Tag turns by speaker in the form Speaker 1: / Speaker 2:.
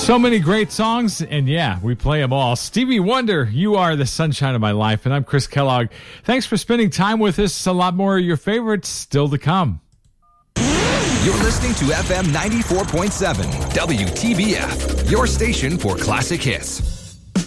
Speaker 1: So many great songs, and yeah, we play them all. Stevie Wonder, You Are the Sunshine of My Life, and I'm Chris Kellogg. Thanks for spending time with us. A lot more of your favorites still to come.
Speaker 2: You're listening to FM 94.7, WTBF, your station for classic hits.